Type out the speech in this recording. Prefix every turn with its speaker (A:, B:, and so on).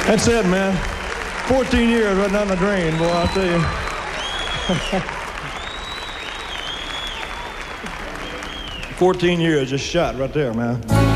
A: That's it, man. 14 years right down the drain, boy, I'll tell you. 14 years just shot right there, man.